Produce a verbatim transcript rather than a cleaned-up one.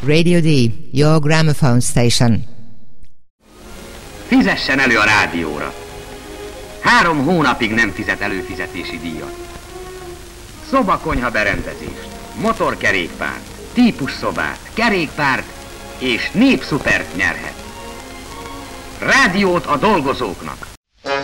Radio D, your gramophone station. Fizessen elő a rádióra. Három hónapig nem fizet előfizetési díjat. Szobakonyha berendezést, motorkerékpárt, típusszobát, kerékpárt és népszupert nyerhet. Rádiót a dolgozóknak.